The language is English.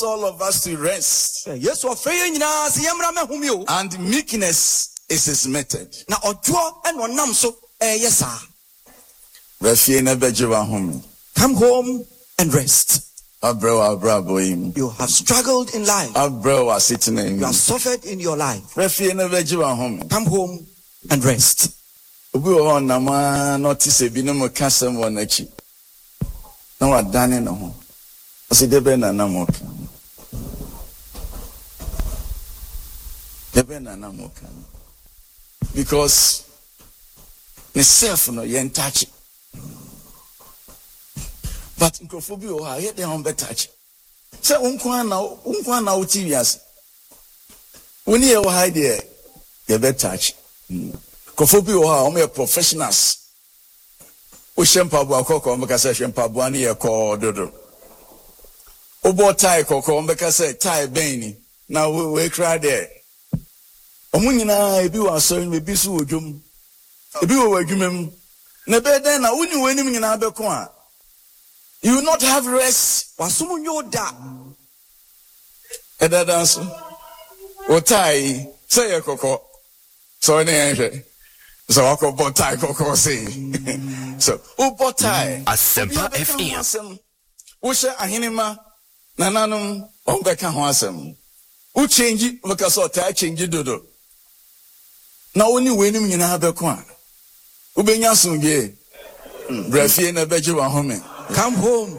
all of us to rest. Yes, or fair in us, Yamra Humio. And meekness is his method. Now, or draw and one num so, yes, sir. Come home and rest. You have struggled in life. You have suffered in your life. Come home and rest. Because myself no yen touch. But nkrophobia o ha ye dey on better touch. Say unkwan na utivias. Woni e wo ha dey ye better touch. Nkrophobia o ha o me professionals. O shempa bo akoko mbeka say shempa bo ani ye ko dodo. O bo tie kokko mbeka say tie ben na we cry there. Omunyina ebi wa so ebi so odwom. Ebi wo adwumam. Na be den na woni wanim nyina beko a. You will not have rest. Wasumunyo da. Eda dance. Otai say kokko. So ne enhwe. So akọ botai kokko say. So o botai. Asempa FM. Wo hye ahenema nananom on beka ho asem. Wo change because otai change dodo. Na oni wenim nyina beko a. Wo benya songe. Brafie na beje wa home. Come home